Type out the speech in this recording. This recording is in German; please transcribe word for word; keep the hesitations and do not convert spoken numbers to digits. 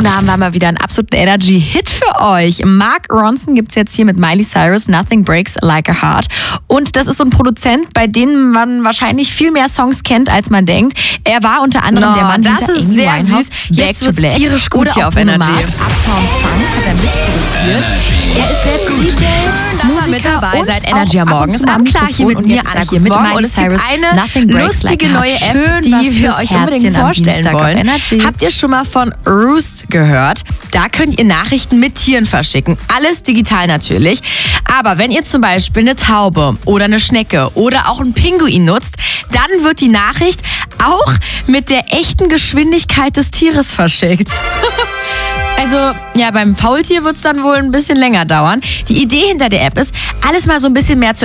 Und da haben wir mal wieder einen absoluten Energy-Hit für euch. Mark Ronson gibt's jetzt hier mit Miley Cyrus, Nothing Breaks Like a Heart. Und das ist so ein Produzent, bei dem man wahrscheinlich viel mehr Songs kennt, als man denkt. Er war unter anderem no, der Mann das hinter ist Amy sehr Winehouse, süß. Back Jetzt to Black. tierisch gut Oder hier auch auf Bruno Energy. Mars, Uptown Funk hat er mitproduziert. Er ist selbst D J, dass er mit dabei und seid, Energy am auch ab Morgen. und Ist zu am am klar hier Mikrofon. mit Und mir, jetzt ist er Anna, hier guten mit Morgen. Miley Und es gibt Cyrus, eine Nothing Breaks lustige Like a neue Heart. App, Schön die was wir fürs euch unbedingt Herzchen am vorstellen Dienstag auf wollen. Energy. Habt ihr schon mal von Roost gehört? Da könnt ihr Nachrichten mit Tieren verschicken. Alles digital natürlich. Aber wenn ihr zum Beispiel eine Taube oder eine Schnecke oder auch einen Pinguin nutzt, dann wird die Nachricht auch mit der echten Geschwindigkeit des Tieres verschickt. Also, ja, beim Faultier wird es dann wohl ein bisschen länger dauern. Die Idee hinter der App ist, alles mal so ein bisschen mehr zu